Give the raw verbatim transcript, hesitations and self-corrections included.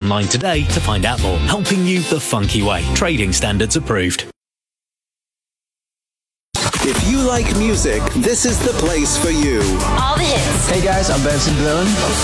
online today to find out more. Helping you the funky way. Trading standards approved. If you like music, this is the place for you. All the hits. Hey guys, I'm Benson Boone.